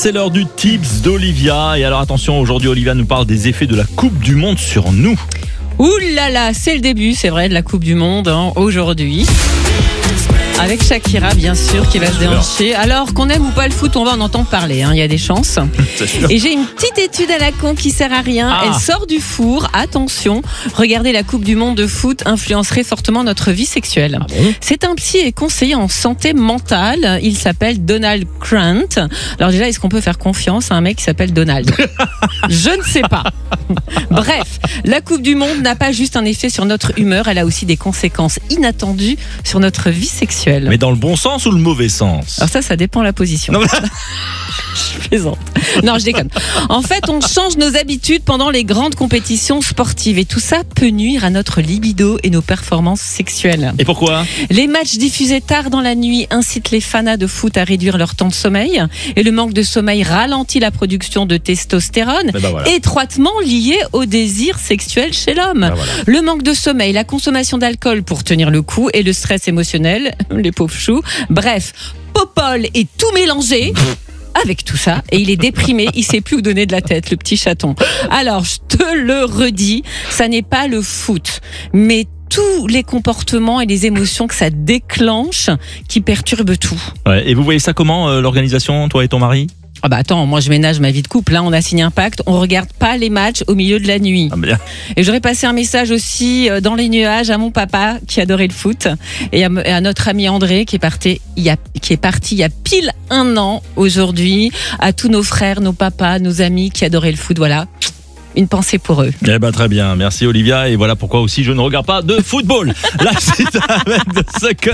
C'est l'heure du tips d'Olivia. Et alors attention, aujourd'hui Olivia nous parle des effets de la Coupe du Monde sur nous. Ouh là là, c'est le début, c'est vrai, de la Coupe du Monde aujourd'hui. Avec Shakira, bien sûr, qui va se déhancher. Alors qu'on aime ou pas le foot, on va en entendre parler, il y a des chances. C'est sûr. Et j'ai une petite étude à la con qui sert à rien. Elle sort du four. Attention, regardez la Coupe du Monde de foot influencerait fortement notre vie sexuelle. Ah bon ? C'est un psy et conseiller en santé mentale. Il s'appelle Donald Grant. Alors déjà, est-ce qu'on peut faire confiance à un mec qui s'appelle Donald ? Je ne sais pas. Bref, la Coupe du Monde n'a pas juste un effet sur notre humeur, elle a aussi des conséquences inattendues sur notre vie sexuelle. Mais dans le bon sens ou le mauvais sens ? Alors ça dépend de la position. Non, mais... Je plaisante. Non, je déconne. En fait, on change nos habitudes pendant les grandes compétitions sportives et tout ça peut nuire à notre libido et nos performances sexuelles. Et pourquoi ? Les matchs diffusés tard dans la nuit incitent les fanas de foot à réduire leur temps de sommeil et le manque de sommeil ralentit la production de testostérone, voilà. étroitement lié au désir sexuel chez l'homme. Voilà. Le manque de sommeil, la consommation d'alcool pour tenir le coup et le stress émotionnel, les pauvres choux. Bref, Popol est tout mélangé. Avec tout ça, et il est déprimé, il sait plus où donner de la tête, le petit chaton. Alors, je te le redis, ça n'est pas le foot, mais tous les comportements et les émotions que ça déclenche qui perturbent tout. Ouais, et vous voyez ça comment, l'organisation, toi et ton mari ? Ah bah attends, moi je ménage ma vie de couple, là on a signé un pacte, on regarde pas les matchs au milieu de la nuit. Ah bien. Et j'aurais passé un message aussi dans les nuages à mon papa qui adorait le foot et à notre ami André qui est parti il y a pile 1 an aujourd'hui, à tous nos frères, nos papas, nos amis qui adoraient le foot, voilà. Une pensée pour eux. Eh ben très bien, merci Olivia, et voilà pourquoi aussi je ne regarde pas de football. La suite avec The Second